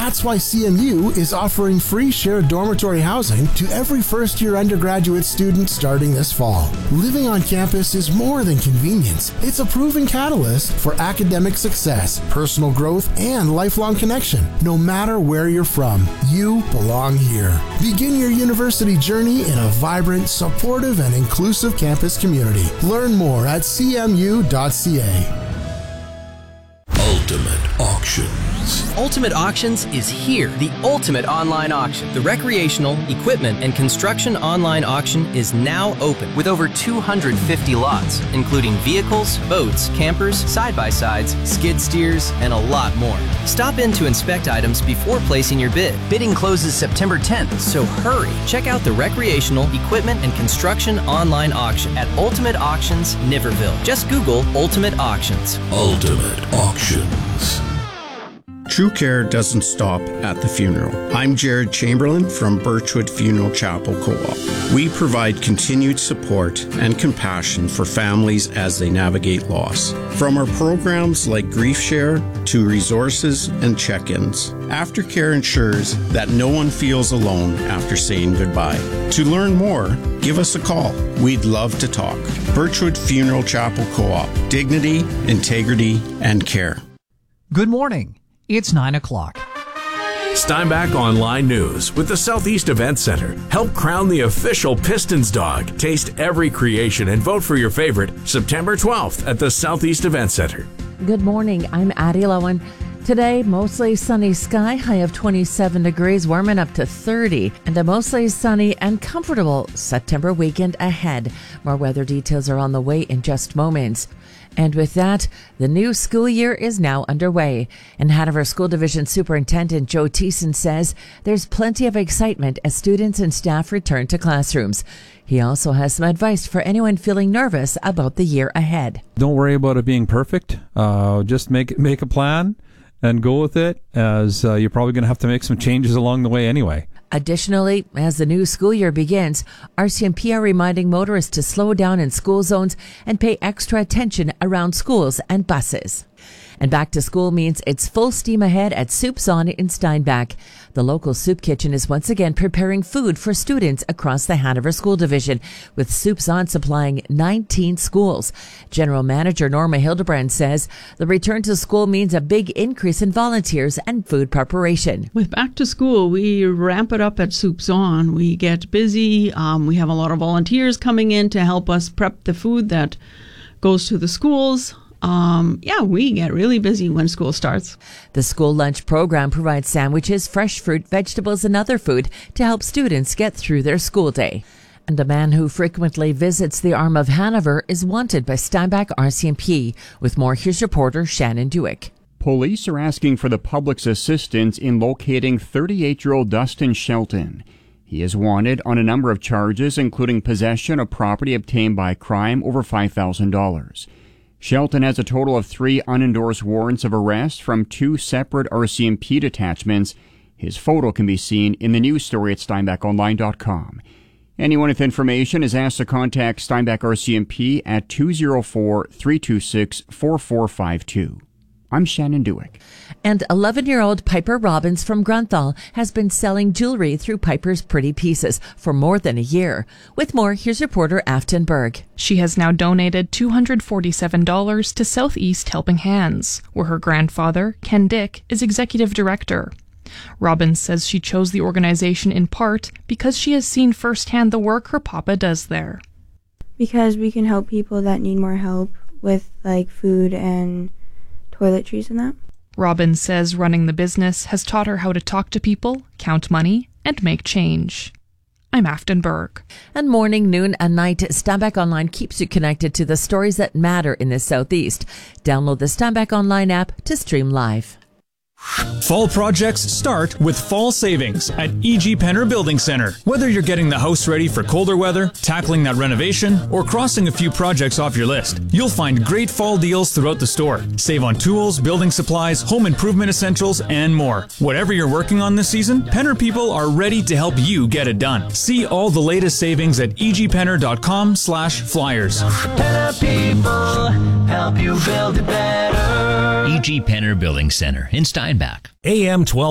That's why CMU is offering free shared dormitory housing to every first-year undergraduate student starting this fall. Living on campus is more than convenience. It's a proven catalyst for academic success, personal growth, and lifelong connection. No matter where you're from, you belong here. Begin your university journey in a vibrant, supportive, and inclusive campus community. Learn more at cmu.ca. Ultimate Auctions. Ultimate Auctions is here, the ultimate online auction. The recreational, equipment, and construction online auction is now open with over 250 lots, including vehicles, boats, campers, side-by-sides, skid steers, and a lot more. Stop in to inspect items before placing your bid. Bidding closes September 10th, so hurry. Check out the recreational, equipment, and construction online auction at Ultimate Auctions, Niverville. Just Google Ultimate Auctions. Ultimate Auctions. True care doesn't stop at the funeral. I'm Jared Chamberlain from Birchwood Funeral Chapel Co-op. We provide continued support and compassion for families as they navigate loss. From our programs like Grief Share to resources and check-ins, Aftercare ensures that no one feels alone after saying goodbye. To learn more, give us a call. We'd love to talk. Birchwood Funeral Chapel Co-op. Dignity, integrity, and care. Good morning. It's 9 o'clock. Steinbach Online News with the Southeast Event Center. Help crown the official Pistons dog. Taste every creation and vote for your favorite September 12th at the Southeast Event Center. Good morning. I'm Addie Lowen. Today, mostly sunny sky, high of 27 degrees, warming up to 30, and a mostly sunny and comfortable September weekend ahead. More weather details are on the way in just moments. And with that, the new school year is now underway. And Hanover School Division Superintendent Joe Thiessen says there's plenty of excitement as students and staff return to classrooms. He also has some advice for anyone feeling nervous about the year ahead. Don't worry about it being perfect. Just make a plan and go with it, as you're probably going to have to make some changes along the way anyway. Additionally, as the new school year begins, RCMP are reminding motorists to slow down in school zones and pay extra attention around schools and buses. And back to school means it's full steam ahead at Soup's On in Steinbach. The local soup kitchen is once again preparing food for students across the Hanover School Division, with Soup's On supplying 19 schools. General Manager Norma Hildebrand says the return to school means a big increase in volunteers and food preparation. With back to school, we ramp it up at Soup's On. We get busy. We have a lot of volunteers coming in to help us prep the food that goes to the schools. We get really busy when school starts. The school lunch program provides sandwiches, fresh fruit, vegetables, and other food to help students get through their school day. And a man who frequently visits the arm of Hanover is wanted by Steinbach RCMP. With more, here's reporter Shannon Dewick. Police are asking for the public's assistance in locating 38-year-old Dustin Shelton. He is wanted on a number of charges, including possession of property obtained by crime over $5,000. Shelton has a total of 3 unendorsed warrants of arrest from 2 separate RCMP detachments. His photo can be seen in the news story at steinbachonline.com. Anyone with information is asked to contact Steinbach RCMP at 204-326-4452. I'm Shannon Dewick. And 11-year-old Piper Robbins from Grunthal has been selling jewelry through Piper's Pretty Pieces for more than a year. With more, here's reporter Afton Berg. She has now donated $247 to Southeast Helping Hands, where her grandfather, Ken Dick, is executive director. Robbins says she chose the organization in part because she has seen firsthand the work her papa does there. Because we can help people that need more help with like food and toiletries and that. Robbins says running the business has taught her how to talk to people, count money, and make change. I'm Afton Berg. And morning, noon, and night, Steinbach Online keeps you connected to the stories that matter in the Southeast. Download the Steinbach Online app to stream live. Fall projects start with fall savings at E.G. Penner Building Center. Whether you're getting the house ready for colder weather, tackling that renovation, or crossing a few projects off your list, you'll find great fall deals throughout the store. Save on tools, building supplies, home improvement essentials, and more. Whatever you're working on this season, Penner people are ready to help you get it done. See all the latest savings at egpenner.com/flyers. Penner people help you build it better. E.G. Penner Building Center in Steinbach. AM 12.